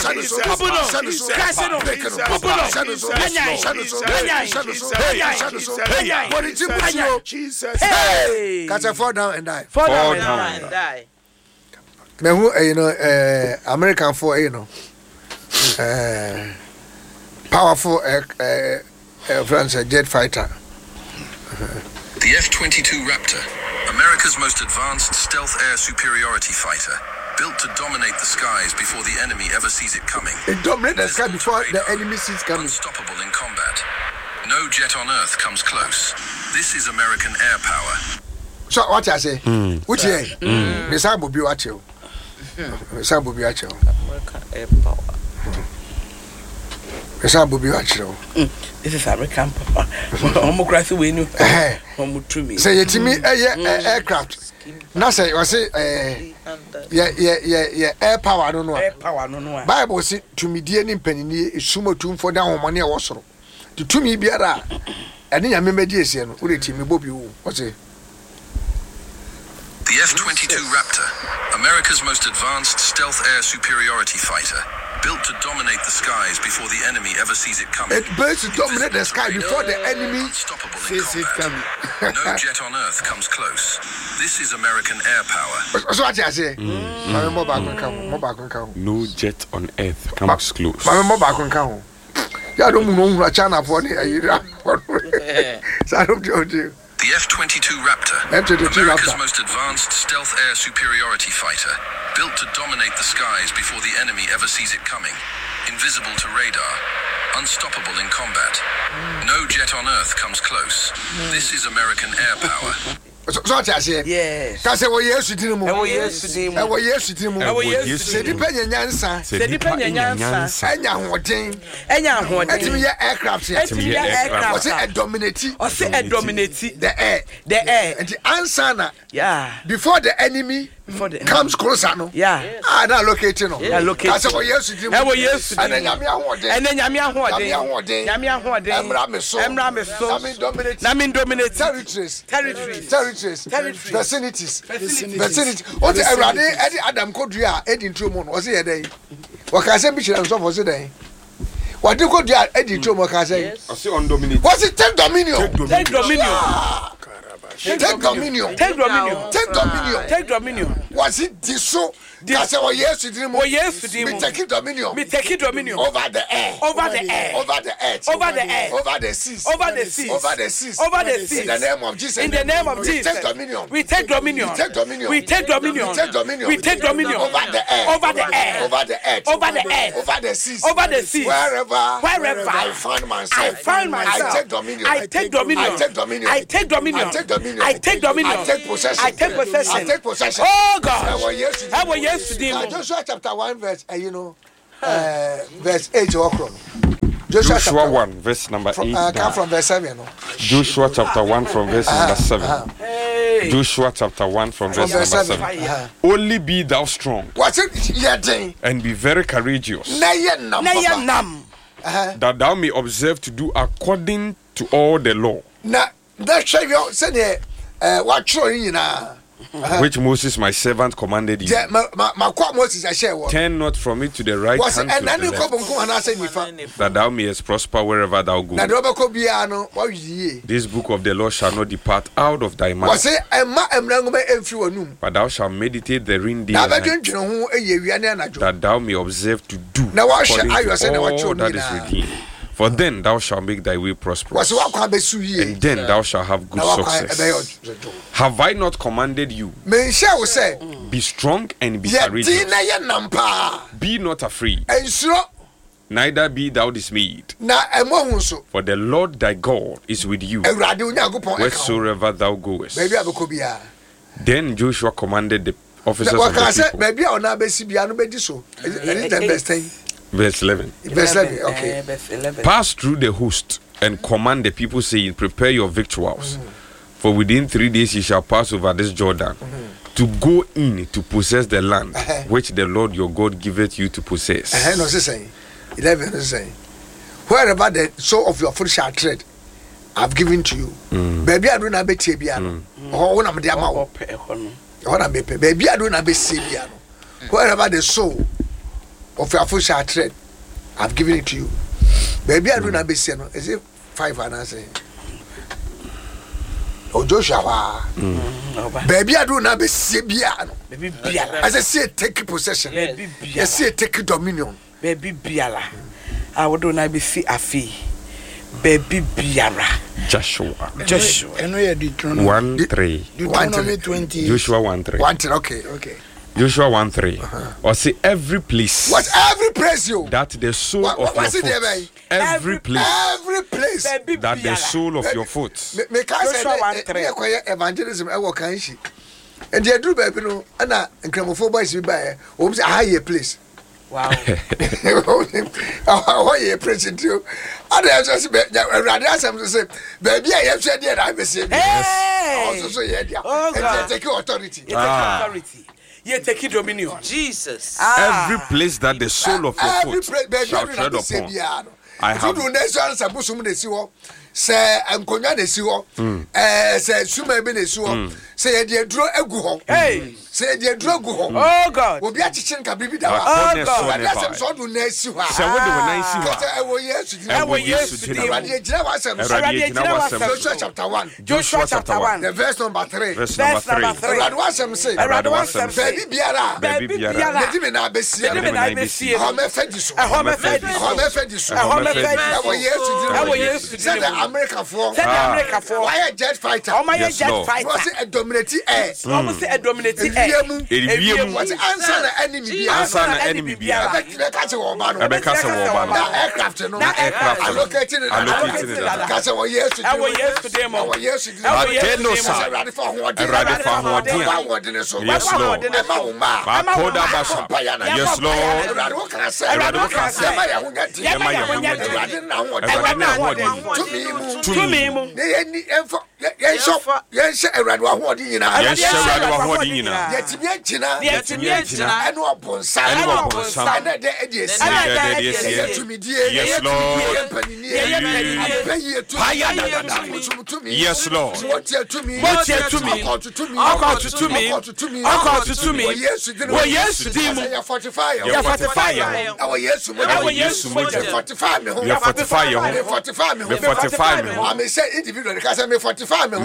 Fall down and die. Fall down and die. You know, American for powerful France jet fighter. The F-22 Raptor, America's most advanced stealth air superiority fighter, built to dominate the skies before the enemy ever sees it coming. It dominates the sky before the enemy sees coming. Unstoppable in combat. No jet on Earth comes close. This is American air power. So what I say? Which year? The sun will be watching. The sun will be watching. American air power. The sun will be watching. This is American power. Homocracy we knew. Homotumi. Say it to me, aircraft. Now say, I say, yeah, air power. I don't know. Air power, no. Bible say to me, dear Nimpenny, sumo tomb for down money also. To me, Biara. And then I remember this year, who did me, Bobby? What's it? The F-22 Raptor, America's most advanced stealth air superiority fighter, built to dominate the skies before the enemy ever sees it coming. It built to dominate the sky before the enemy sees it coming. No jet on Earth comes close. This is American air power. So what I say? More back on count. No jet on Earth comes close. More back on count. Yeah, I don't know China for the The F-22 Raptor, America's most advanced stealth air superiority fighter, built to dominate the skies before the enemy ever sees it coming. Invisible to radar, unstoppable in combat. No jet on Earth comes close. This is American air power. So what I say? Yes. Can say what yes to do. Yes. Say depend nyansa. Say depend nyansa. Enya hoden. Enya Etimi aircraft. Etimi aircraft. Or say a dominate. Or say a dominate the air. And the answer na. Yeah. Before the enemy comes closer no. Yeah. Now locating no. Yeah, locating. Can say what yes to do. Yes. And then nyame ahoden. And then nyame ahoden. Emra me so. Namin dominate. Territories. Vicinities. Vicinity. What Eddie Adam Kodria, Eddie Truman was here day. What can I say? Mission and so was today. What do you call Eddie Truman? Can I say? I see on Dominion. What's it? Take dominion. Take dominion. Was it this so? I said, well, yes, it didn't. Yes, it didn't. Me take dominion. Over the air. Over the earth. Over the seas. In the name of Jesus. We take dominion. We take dominion. Over the earth. Over the earth. Over the seas. Wherever I find myself. I take dominion. I take possession. Oh God. Joshua chapter 1 verse verse 8 Joshua 1 verse number 8 come from verse 7 Joshua chapter 1 from verse number 7 Joshua chapter 1 from verse number 7 Only be thou strong and be very courageous that thou may observe to do according to all the law which Moses my servant commanded you. Turn not from it to the right hand to the left, that thou mayest prosper wherever thou goest. This book of the law shall not depart out of thy mouth, but thou shalt meditate therein day and night, that thou may observe to do according to all that is written. For then thou shalt make thy way prosperous, and then thou shalt have good success. Have I not commanded you? Be strong and be courageous. Be not afraid, neither be thou dismayed. For the Lord thy God is with you wheresoever thou goest. Then Joshua commanded the officers of the people. Verse 11. Okay. Pass through the host and command the people, saying, prepare your victuals. For within 3 days ye shall pass over this Jordan to go in to possess the land which the Lord your God giveth you to possess. 11 wherever the sole of your foot shall tread, I've given to you. Baby, I don't have a tibiano. Oh, I'm the amount. Baby, I don't have a Sibiano. Wherever the soul of your foot shall tread. I've given it to you. Baby, I do not be seen. Is it 5 and I say? Oh, Joshua. Baby, I do not be Sibiano. As I say, take possession. I say, take dominion. Baby Biala. I would do not be see a fee. Baby Biara. Joshua. And we are Deuteronomy 1:3. Deuteronomy 20. Joshua 1:3. 1:3. Okay. Joshua 1:3. Or say every place. What every place you? That the sole of your foot. Every place. Every place. That the sole of your foot. Joshua 1:3. Evangelism. I work on she. And they do baby no. Ana nkramofo boys be buy. We say higher place. Wow. How you present you? I just rather some to say, baby, I have said that I be saying. Also say yeah. And take authority. You take dominion. Jesus. Every place that the sole of your foot shall tread upon. I have. Say Ankonya de si ho say Suma be de si ho say ye dro egu ho say ye dro egu ho oh God obi a chichi nka bibi da wa oh God that's so do na si ho say we do na si ho say e wo yesu Radio gira wa sem Joshua chapter 1 Joshua chapter 1 the verse number 3 Radio wa sem say baby biara let me na be si ho me fe di so e wo yesu America for why a jet fighter yes, jet fighter was it a dominate air almost a dominate air was answer the enemy catch aircraft no allocated catch our years to them yes to me yes eradu ahodi nyina yetimi agina eno obonsa na de ediesi to me die yes Lord yes Lord to me yes fortify me I may say individual because I may fortify me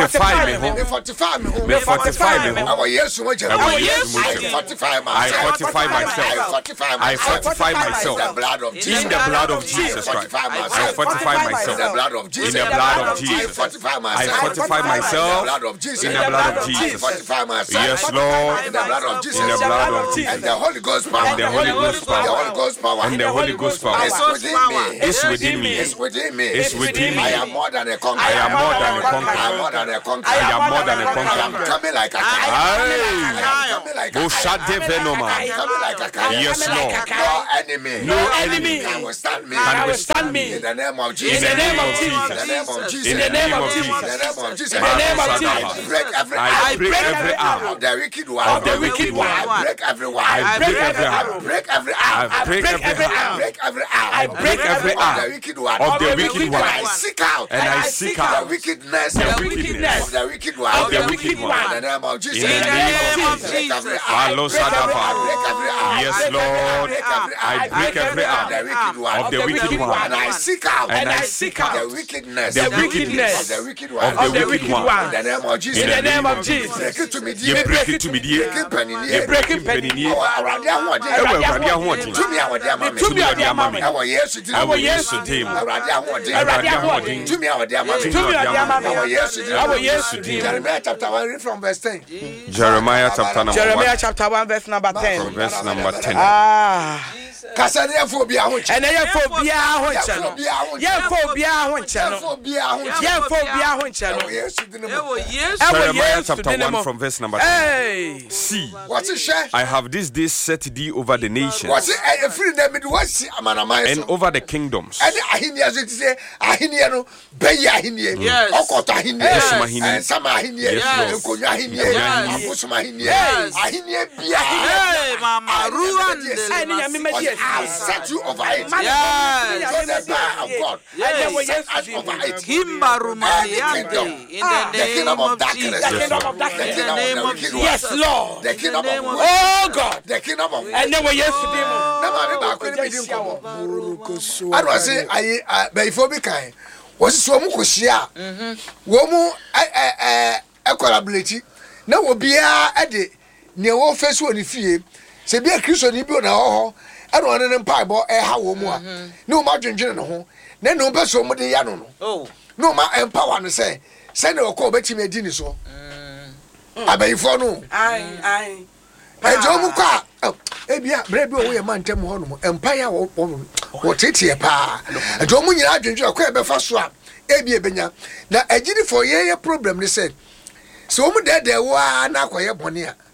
our yes fortify myself the blood of Jesus in the blood of Jesus Christ I fortify myself the blood of Jesus in the blood of Jesus I fortify myself in the blood of Jesus yes Lord in the blood of Jesus in the blood of Jesus and the Holy Ghost power and the Holy Ghost power and the Holy Ghost power is within me I am more than a conqueror I am coming like a yes Lord no enemy can withstand me in the name of Jesus in the name of Jesus I break every arm of the wicked one I break every arm of the wicked one I seek out the wickedness of the wicked one in the name of Jesus yes Lord I break every arm of the wicked one and I seek out the wickedness of the wicked one in the name of Jesus break it to me Jeremiah chapter 1 read from verse 10 Jeremiah chapter 1 verse number 10 from verse number 10 Kasania phobia ho che. Ene ye phobia ho che no. Ye phobia ho che no. Ye phobia ho che no. Jeremiah chapter 1 from verse number 10. See, what is share? I have this day set thee over the nations. What is free them do what see amanamai and over the kingdoms. And ahinia so say ahinia no be ahinia. Okoto ahinia. Sama ahinia. Enkonya ahinia. Abosoma ahinia. Ahinia bia. Hey mama ruande. I'll set you over it. Yes. So the power of God. Yes. Set us over it. In the kingdom of Jesus. The kingdom of darkness. In the name of Jesus. Yes, Lord. The kingdom of oh God. The kingdom of and then we yesterday. na ma ba ko ni din ko I was say I before be kind was so mu ko hia wo mu collaborate na wo bia ade ne wo face woni fie se bia Kristo ni bi na ho e no ne mpa bo ha wo mu a ne wo ma dwendwene ne ho na no be so mu de ya no no ma empower no say ne wo ko betimi adi ni so abayifo no ai ejo mu kwa ebia bre bi o ye mantem ho no empire wo tete pa ejo mu nyina adwendwene kwa e be fa so a ebia benya na agidi for ye problem ni say so mu de wa na akoye bone a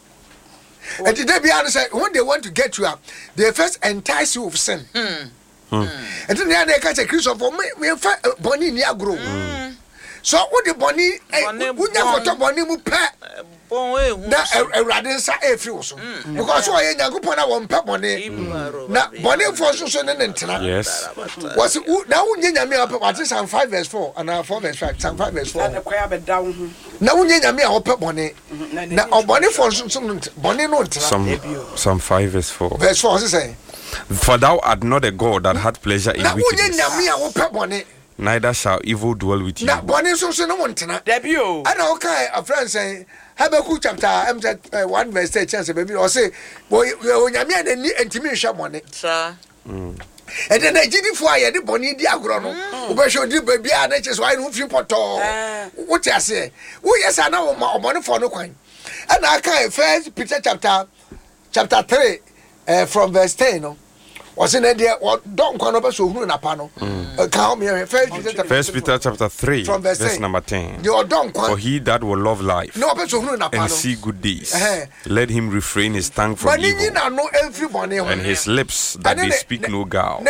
and they be say when they want to get you up they first entice you with sin and then they catch a Christ for me bone ni agro so what the bone unya koto bone mu pe na ewrade nsa efiri so because so ye nyankopon na won pe bone na bone for so ne ntina yes was na unya nyame up what is Psalm 5 verse 4 and 4 verse 5 Psalm 5 verse 4 na kwaya be down hu na unya nyame a pe bone na bone for so bone no ntina Psalm 5 verse 4 verse 4 say for thou art not a God that had pleasure in wickedness na unya nyame a pe bone neither shall evil dwell with you na bone so no ntina debio ana okay a friend say Habakkuk chapter 1 verse 10 chance baby or say boy onyame an ni antimi hwe bone sir and then agidifo aye de bone di agro no wo be hwe di baby a na che so aye no fi poto wo ti ase wo yesa na wo bone for no kwan ana aka First Peter chapter 3 from verse 10 no was in there don't come up so hunu na pa no come here First Peter chapter 3 from verse number 10 you don't for he that will love life no person hunu na pa no and see good days let him refrain his tongue from evil and his lips that they speak no guile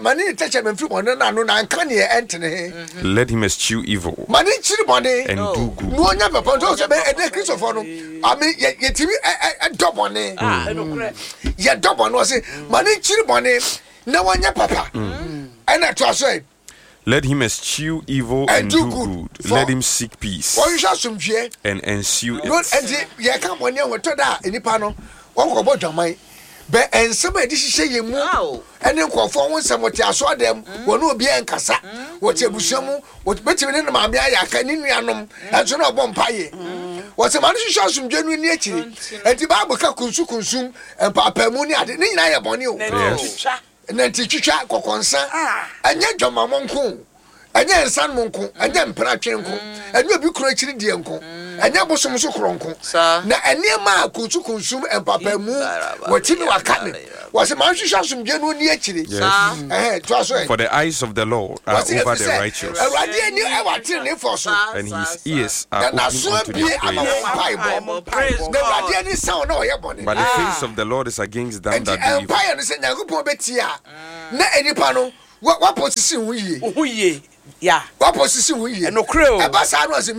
let him eschew evil and do good no nya papa so say e Christ for no I mean yetimi double ne ya double no say mani chiri bone na wanya papa ana to aso let him eschew evil and do good let him seek peace and ensue it no and ye kan bone ho to da enipa no won ko bodwaman be ensem edi hihye yemu ene nkofo won sem ti aso adem won obi enkasa wo chebusuamu wo betimi ne ma me ayaka ni nuanom enso na obom paye wo se manu hihye asumdwenu ni akiri enti bible ka kunsu empapamu ni ade ni nyina ye bone o na ntitwitwa kokonsa anya dwamamo nko anya ensan mo nko anya mpra twenko anya obi kuro akiri die nko anya bosom so kuro nko na enema kunsu empapamu watimi wakane wase manhwehwe asomdwenu ni akiri to aso for the eyes of the Lord are over the righteous and his ears are open unto their praise but the face of the Lord is against them that do evil say nyankopon betia na enipa no wa posisi hu yie ya wa posisi hu yie no creo e ba sa no